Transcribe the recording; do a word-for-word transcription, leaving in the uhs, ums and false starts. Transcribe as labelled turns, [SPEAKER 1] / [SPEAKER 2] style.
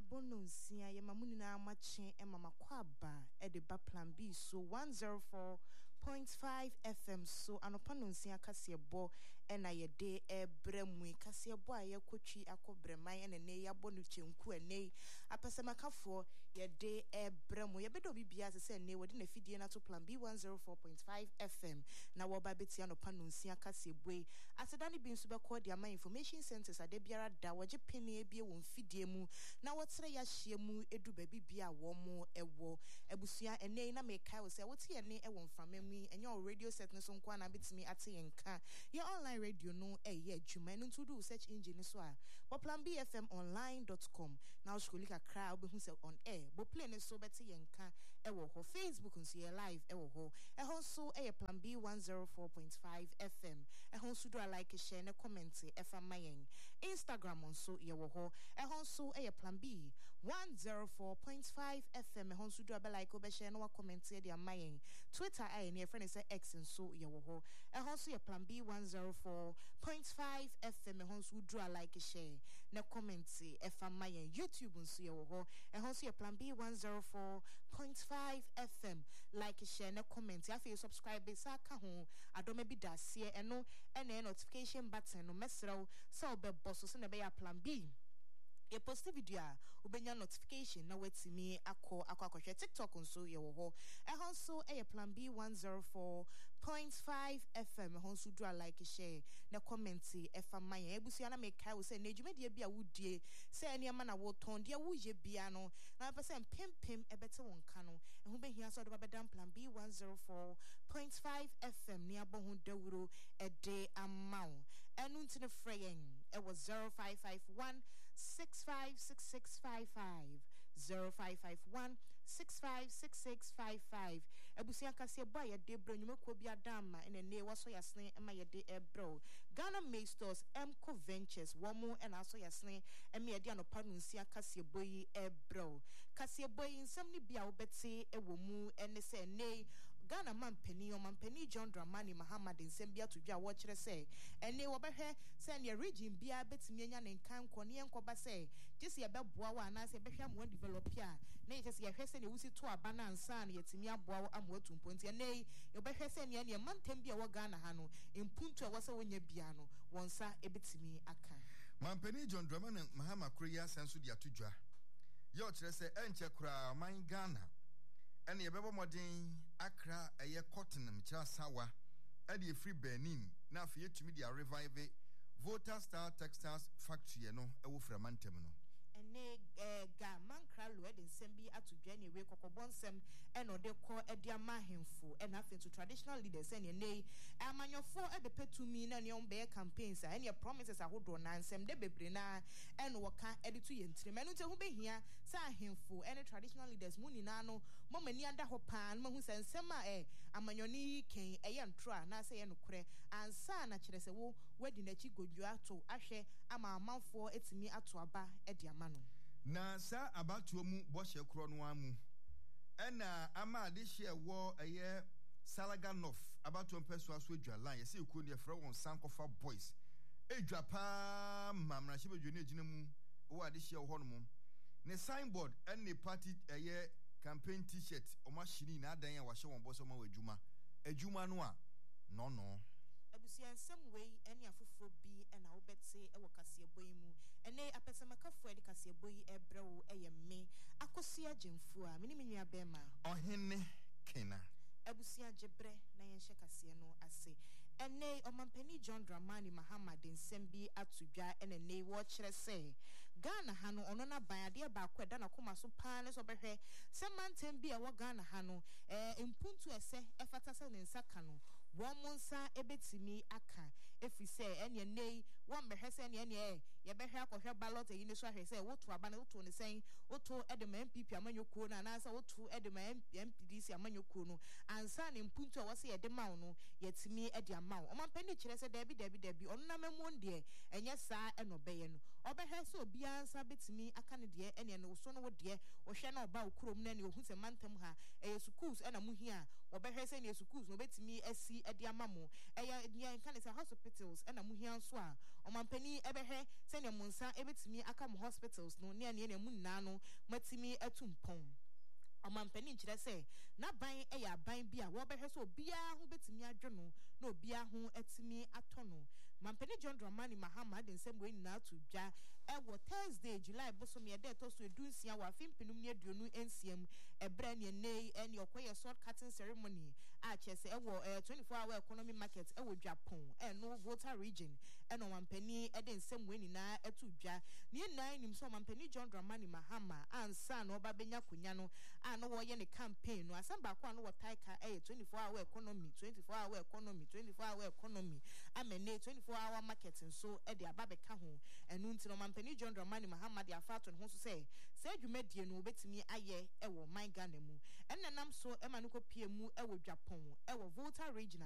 [SPEAKER 1] abononsia ye mamuni na mache e mama kwaba e de ba plan B so one oh four point five F M so anopanonsia kasebo e na ye de e bremu kasebo a ye kotwi akobremai e ne ya bonu chenku ene apesemakafo ye de e bremu ye bedo bibia se ne wodi na fidie na to plan B one oh four point five F M na wo ba beti anopanonsia kasebo asedani bi nso be call dia my information centers ade biara da waje pene bie won fidie mu na wotre ya hye mu edu ba bibia wo mo ewo ebusua ene na me kai wo se wote ye ne ewo mframa mu enyo radio set no so nkwa na betimi ate yenka ye online radio no eye adwuma no to search engine so a bo plan b f m online dot com na wo scroll ka kra wo behu se on air bo play ne so beti yenka ewo ho Facebook nso ye live ewo ho e ho so eye plan B one oh four point five F M e ho so do like share ne comment e fa mayen Instagram nso ye wo ho e ho so eye plan B one oh four point five F M e ho so do be like obe share no wa comment e dia mayen Twitter aye ne friend say X nso ye wo ho e ho so ye plan B one oh four point five F M e ho so do like share ne comment e fa mayen YouTube nso ye wo ho e ho so ye plan B one oh four point five F M like share ne comment afi subscribe be sa ka ho adome bi dasie eno ene notification button no mesrew so be boss so na be ya plan B e post video a ubenya notification na wetimi akọ akọ akọhwe TikTok nso ye wo ho e ho so e plan B one oh four point five F M ho so do like share na comment e fa mayen ebusia na me kai wo se na dwumade bia wudie se ene ma na wo ton de wo ye bia no na person pimpim e bete won ka no e ho behia so do ba bedam plan B one oh four point five F M ni abo ho dawuro e de amaw enu ntine freyen e was zero five five one six five six six five five zero five five one six five six six five five ebusia kase boy ye de branyum ko bia dama ene ne waso yasne ema ye de ebro Ghana May Stores Emco Ventures womo ena so yasne ema ye de anopa nunsia kase boy ebro kase boy nsam ni bia obete ewo mu ene se ne Ghana mampani o mampani John Dramani Muhammad nsam bia to dwa wo kire se ene wo behwe se ne region bia betimi anya ne nkan ko ne enkoba se jesi ya beboa wa na se behwa mo develop ya na jesi ya hwese ne wusi to aba na ansa na yetimi aboa wo amu atumpo ntia ne yo behwe se ne ne mantem bia wo Ghana ha no impuntu a wose wonya bia no wonsa ebetimi aka
[SPEAKER 2] mampani John Dramani Muhammad Kuriya sensu dia tudwa yo kire se enche kura man Ghana ene ye bebo modin akra eye cotton mkira sawa ade free Benin na afi yetumi dia revive Voter Star Textiles Factory no ewo framantem no
[SPEAKER 1] ene ga mankra lo eden sembi atudwa ne we kokobonsem eno de ko edia mahemfo ena afentu traditional leaders ene nei amanyofo ede petumi na ne ombe campaigns a ene promises ahodo na nsem de bebre na eno woka ede tu yentire manu te hu behia sa ahemfo ene traditional leaders muni na no momani ada ho pa no mahu sensem a e amanyoni ken eye ntro na se ye nokure ansa na kire se wo wadi na chi godwo ato ahwe ama amanfo etimi ato aba ede ama
[SPEAKER 2] na sa abatuo mu boshe kro no amu ena ama ade hye wo eye Salaga North abatuo mpeso aso adwa line yesi ekuo ne frɛ won Sankofa Boys edwa pa mamra hye bedwo ne agina mu wo ade hye wo hono ne signboard ene party eye campaign t-shirt o ma shini na adan ya wa hye won boso ma wadwuma adwuma no a no no
[SPEAKER 1] abusia nsem wei ene afoforo bi ena wobetse e wokase boyi mu ene apesemakafo ede kase boyi ebrewo eyemme akosia gemfu a mini menua bema
[SPEAKER 2] ohene kena
[SPEAKER 1] abusia jebre na yenhye kase no ase ene omampani John Dramani Muhammad nsem bi atudwa ene ne wo kire se Ghana ha no ono na ban ade ba kweda na koma so pa ne so behwe se mantem bi e wo Ghana ha no eh impuntu ese efata se ne nsaka no wo monsa ebetimi aka efi se ene nei wo mehwe se ene ene ye behwe akohwe ballot yi ne so ahwe se woto aba na woto ne sen woto edema M P P amanyokuo na na sa woto edema M P D C amanyokuo no ansa ne impuntu a wose ye de mawo no yetimi ede amawo omampani kire se debi debi debi onu na memon de enye saa enobeye no obehwe se obi ansa betimi aka ne de ene ne so no wo de wo hwe na oba okurom na ne ohu se mantem ha e schools ena muhia obehwe se ne schools no betimi asi ede amamo eye yen kan se hospitals ena muhia so a omampani ebehwe sene munsa ebetimi aka mo hospitals no ne ne mu nna no matimi atumpon omampani nkyerɛ sɛ na ban ɛyɛ aban bi a wɔbɛhwɛ sɛ obiara ho betimi adwono na obiara ho atimi atɔno mampani John Dramani Mahama de nsɛm wɔ nyinaa to dwa ɛwɔ Thursday July bosom yɛ dɛ to so edunsia wɔ afimpinum ne aduonu ensiam ɛbrɛ ne nei ɛne ɔkɔyɛ sword cutting ceremony a kyerɛ sɛ ɛwɔ twenty-four hour economy market ɛwɔ Dwapon ɛno Volta region ɛna mampani ɛde nsɛm wɔ nyinaa ɛto dwa ne nyinaa nim sɛ mampani John Dramani Mahama ansa na ɔba benya konya no a no wɔyɛ ne campaign no asɛm baako a no wɔ taika ɛyɛ twenty-four hour economy twenty-four hour economy twenty-four hour economy amene twenty-four hour market nso ɛde aba bɛka ho ɛno nti no mampani John Dramani Mahama de afato ne ho so sɛ sɛ adwumadie no obetimi ayɛ ɛwɔ man Ghana mu ɛna nam so ɛma no kopie mu ɛwɔ Dwapon ɛwɔ Volta region